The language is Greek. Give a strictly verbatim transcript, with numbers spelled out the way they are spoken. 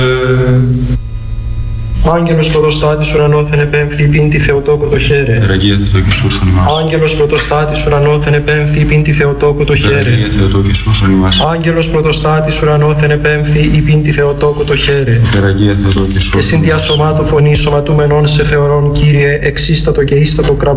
Άγγελος πρωτοστάτης ουρανόθεν επέμφθη πίντη Θεοτόκο το χέρε. Περαγία Θεοτόκη σώσον ημάς. Άγγελος πρωτοστάτης ουρανόθεν επέμφθη πίντη Θεοτόκο το χέρε. Περαγία Θεοτόκη σώσον ημάς. Άγγελος πρωτοστάτης ουρανόθεν επέμφθη πίντη Θεοτόκο το χέρε. Περαγία Θεοτόκη σώσον ημάς. Και συν διασωμάτου φωνή σωματούμενων σε θεωρών, Κύριε, εξίστατο και ίστατο